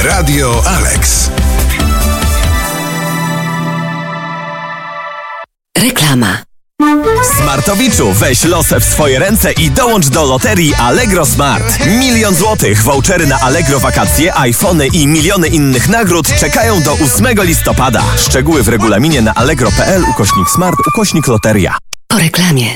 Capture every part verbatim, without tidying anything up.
Radio Alex. Reklama. Smartowiczu, weź losy w swoje ręce i dołącz do loterii Allegro Smart. Milion złotych, vouchery na Allegro wakacje, iPhony i miliony innych nagród czekają do ósmego listopada. Szczegóły w regulaminie na allegro.pl ukośnik smart ukośnik loteria. Po reklamie.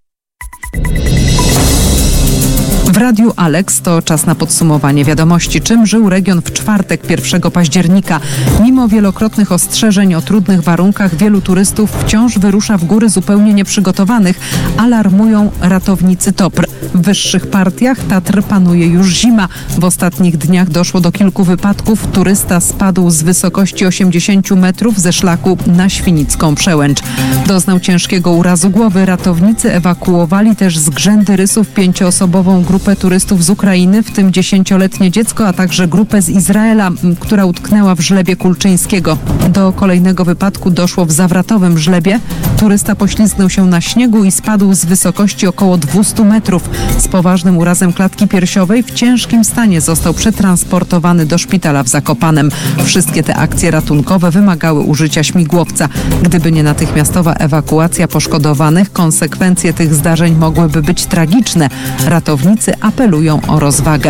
W Radiu Alex to czas na podsumowanie wiadomości, czym żył region w czwartek, pierwszego października. Mimo wielokrotnych ostrzeżeń o trudnych warunkach, wielu turystów wciąż wyrusza w góry zupełnie nieprzygotowanych, alarmują ratownicy T O P R. W wyższych partiach Tatr panuje już zima. W ostatnich dniach doszło do kilku wypadków. Turysta spadł z wysokości osiemdziesięciu metrów ze szlaku na Świnicką Przełęcz. Doznał ciężkiego urazu głowy. Ratownicy ewakuowali też z Grzędy Rysów pięcioosobową grupę turystów z Ukrainy, w tym dziesięcioletnie dziecko, a także grupę z Izraela, która utknęła w żlebie Kulczyńskiego. Do kolejnego wypadku doszło w Zawratowym Żlebie. Turysta poślizgnął się na śniegu i spadł z wysokości około dwustu metrów. Z poważnym urazem klatki piersiowej w ciężkim stanie został przetransportowany do szpitala w Zakopanem. Wszystkie te akcje ratunkowe wymagały użycia śmigłowca. Gdyby nie natychmiastowa ewakuacja poszkodowanych, konsekwencje tych zdarzeń mogłyby być tragiczne. Ratownicy apelują o rozwagę.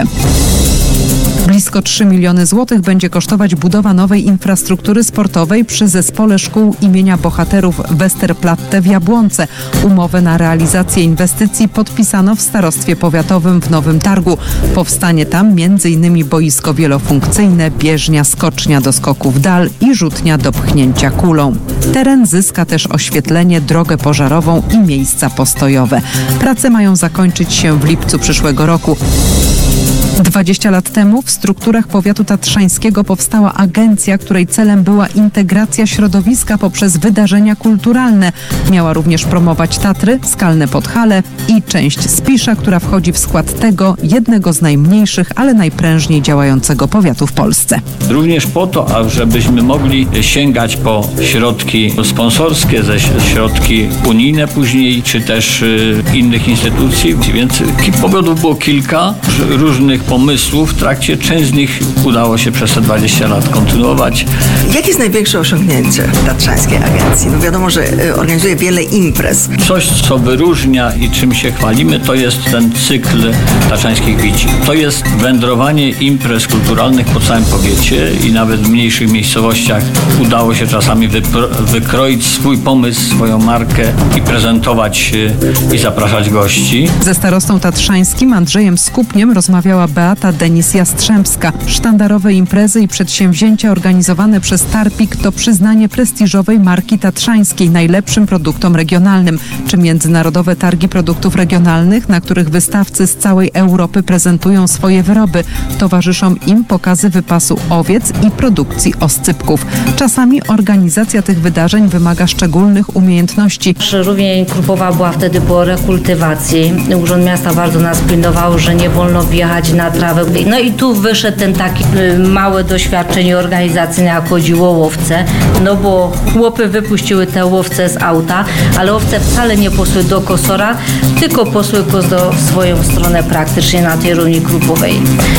Blisko trzy miliony złotych będzie kosztować budowa nowej infrastruktury sportowej przy Zespole Szkół imienia Bohaterów Westerplatte w Jabłonce. Umowę na realizację inwestycji podpisano w starostwie powiatowym w Nowym Targu. Powstanie tam między innymi boisko wielofunkcyjne, bieżnia, skocznia do skoku w dal i rzutnia do pchnięcia kulą. Teren zyska też oświetlenie, drogę pożarową i miejsca postojowe. Prace mają zakończyć się w lipcu przyszłego roku. dwadzieścia lat temu w strukturach powiatu tatrzańskiego powstała agencja, której celem była integracja środowiska poprzez wydarzenia kulturalne. Miała również promować Tatry, Skalne Podhale i część Spisza, która wchodzi w skład tego jednego z najmniejszych, ale najprężniej działającego powiatu w Polsce. Również po to, ażebyśmy mogli sięgać po środki sponsorskie, ze środki unijne później, czy też y, innych instytucji, więc powodów było kilka różnych pomysłów. W trakcie część z nich udało się przez te dwadzieścia lat kontynuować. Jakie jest największe osiągnięcie Tatrzańskiej Agencji? No wiadomo, że organizuje wiele imprez. Coś, co wyróżnia i czym się chwalimy, to jest ten cykl Tatrzańskich Wici. To jest wędrowanie imprez kulturalnych po całym powiecie i nawet w mniejszych miejscowościach udało się czasami wypro- wykroić swój pomysł, swoją markę i prezentować i zapraszać gości. Ze starostą tatrzańskim Andrzejem Skupniem rozmawiała Beata Denis-Jastrzębska. Sztandarowe imprezy i przedsięwzięcia organizowane przez Tarpik to przyznanie prestiżowej marki tatrzańskiej najlepszym produktom regionalnym, czy międzynarodowe targi produktów regionalnych, na których wystawcy z całej Europy prezentują swoje wyroby. Towarzyszą im pokazy wypasu owiec i produkcji oscypków. Czasami organizacja tych wydarzeń wymaga szczególnych umiejętności. Równie Krupowa była wtedy po rekultywacji. Urząd Miasta bardzo nas pilnował, że nie wolno wjechać na trawę. No i tu wyszedł ten taki małe doświadczenie organizacyjne, jak chodziło o łowce, no bo chłopy wypuściły te łowce z auta, ale łowce wcale nie posły do kosora, tylko posły do swoją stronę praktycznie na tej równi Krupowej.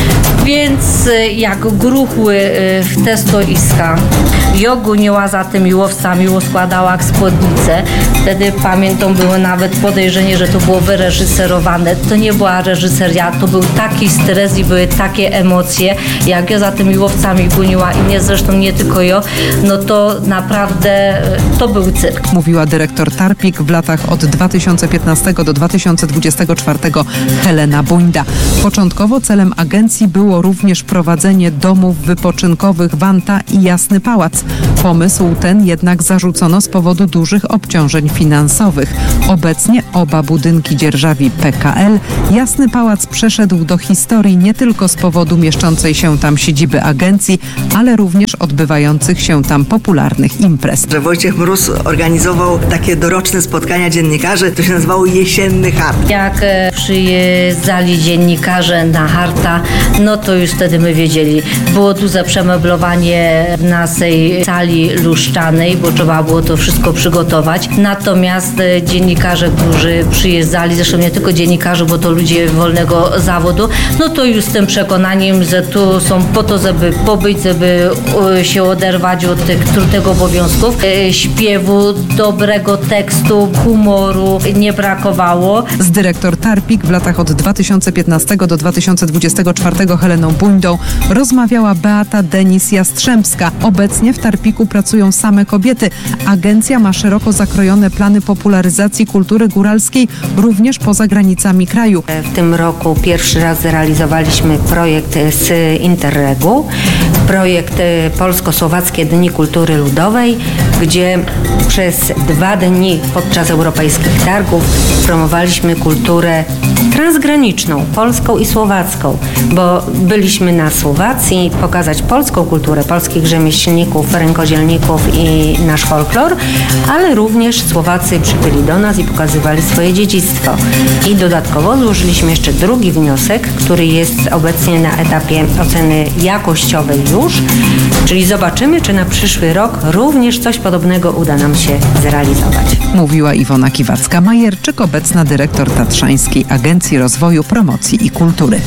Więc jak gruchły w te stoiska, joguniła za tymi łowcami, składała spódnicę. Wtedy pamiętam, było nawet podejrzenie, że to było wyreżyserowane. To nie była reżyseria, to był taki stres i były takie emocje. Jak ja za tymi łowcami goniła i nie, zresztą nie tylko ja, no to naprawdę to był cyrk. Mówiła dyrektor Tarpik w latach od dwa tysiące piętnastego do dwa tysiące dwudziestego czwartego Helena Buńda. Początkowo celem agencji było również prowadzenie domów wypoczynkowych Wanta i Jasny Pałac. Pomysł ten jednak zarzucono z powodu dużych obciążeń finansowych. Obecnie oba budynki dzierżawi P K L. Jasny Pałac przeszedł do historii nie tylko z powodu mieszczącej się tam siedziby agencji, ale również odbywających się tam popularnych imprez. Że Wojciech Mróz organizował takie doroczne spotkania dziennikarzy, to się nazywało Jesienny Hart. Jak przyjeżdżali dziennikarze na harta, no to już wtedy my żebyśmy wiedzieli. Było duże przemeblowanie w naszej sali luszczanej, bo trzeba było to wszystko przygotować. Natomiast dziennikarze, którzy przyjeżdżali, zresztą nie tylko dziennikarze, bo to ludzie wolnego zawodu, no to już z tym przekonaniem, że tu są po to, żeby pobyć, żeby się oderwać od tych trudnych obowiązków. Śpiewu, dobrego tekstu, humoru nie brakowało. Z dyrektor Tarpik w latach od dwa tysiące piętnastego do dwa tysiące dwudziestego czwartego Heleną Buńdą rozmawiała Beata Denis-Jastrzębska. Obecnie w Tarpiku pracują same kobiety. Agencja ma szeroko zakrojone plany popularyzacji kultury góralskiej również poza granicami kraju. W tym roku pierwszy raz zrealizowaliśmy projekt z Interregu, projekt Polsko-Słowackie Dni Kultury Ludowej, gdzie przez dwa dni podczas europejskich targów promowaliśmy kulturę transgraniczną, polską i słowacką, bo byliśmy na Słowacji pokazać polską kulturę, polskich rzemieślników, rękodzielników i nasz folklor, ale również Słowacy przybyli do nas i pokazywali swoje dziedzictwo. I dodatkowo złożyliśmy jeszcze drugi wniosek, który jest obecnie na etapie oceny jakościowej już, czyli zobaczymy, czy na przyszły rok również coś podobnego uda nam się zrealizować. Mówiła Iwona Kiwacka-Majerczyk, obecna dyrektor Tatrzańskiej Agencji Rozwoju, Promocji i Kultury.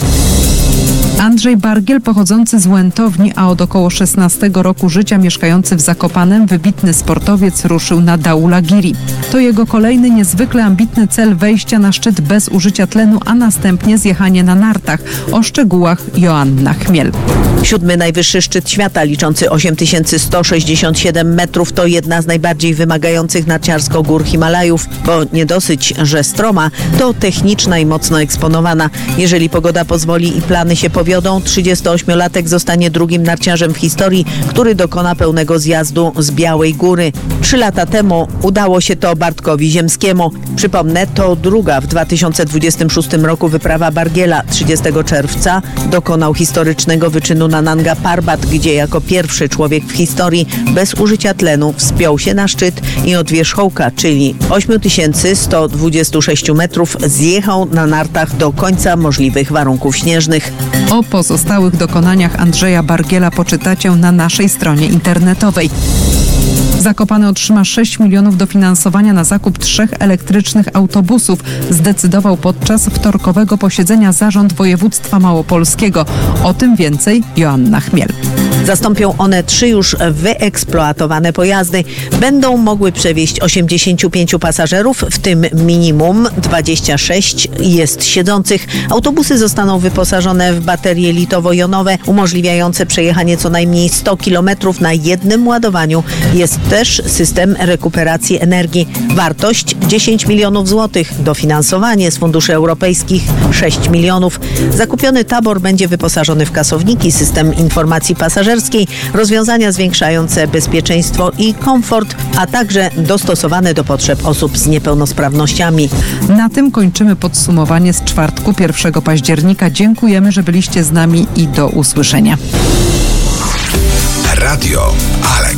Andrzej Bargiel, pochodzący z Łętowni, a od około szesnastego roku życia mieszkający w Zakopanem, wybitny sportowiec, ruszył na Daulagiri. To jego kolejny niezwykle ambitny cel wejścia na szczyt bez użycia tlenu, a następnie zjechanie na nartach. O szczegółach Joanna Chmiel. Siódmy najwyższy szczyt świata, liczący osiem tysięcy sto sześćdziesiąt siedem metrów, to jedna z najbardziej wymagających narciarsko gór Himalajów, bo nie dosyć, że stroma, to techniczna i mocno eksponowana. Jeżeli pogoda pozwoli i plany się powiodą, trzydziestoośmiolatek zostanie drugim narciarzem w historii, który dokona pełnego zjazdu z Białej Góry. Trzy lata temu udało się to Bartkowi Ziemskiemu. Przypomnę, to druga w dwa tysiące dwudziestym szóstym roku wyprawa Bargiela. trzydziestego czerwca dokonał historycznego wyczynu na Nanga Parbat, gdzie jako pierwszy człowiek w historii bez użycia tlenu wspiął się na szczyt i od wierzchołka, czyli osiem tysięcy sto dwadzieścia sześć metrów, zjechał na nartach do końca możliwych warunków śnieżnych. O pozostałych dokonaniach Andrzeja Bargiela poczytacie na naszej stronie internetowej. Zakopane otrzyma sześć milionów dofinansowania na zakup trzech elektrycznych autobusów. Zdecydował podczas wtorkowego posiedzenia Zarząd Województwa Małopolskiego. O tym więcej Joanna Chmiel. Zastąpią one trzy już wyeksploatowane pojazdy. Będą mogły przewieźć osiemdziesięciu pięciu pasażerów, w tym minimum dwadzieścia sześć jest siedzących. Autobusy zostaną wyposażone w baterie litowo-jonowe, umożliwiające przejechanie co najmniej sto kilometrów na jednym ładowaniu. Jest też system rekuperacji energii. Wartość dziesięć milionów złotych. Dofinansowanie z funduszy europejskich sześć milionów. Zakupiony tabor będzie wyposażony w kasowniki, system informacji pasażerskiej, rozwiązania zwiększające bezpieczeństwo i komfort, a także dostosowane do potrzeb osób z niepełnosprawnościami. Na tym kończymy podsumowanie z czwartku, pierwszego października. Dziękujemy, że byliście z nami i do usłyszenia. Radio Alex.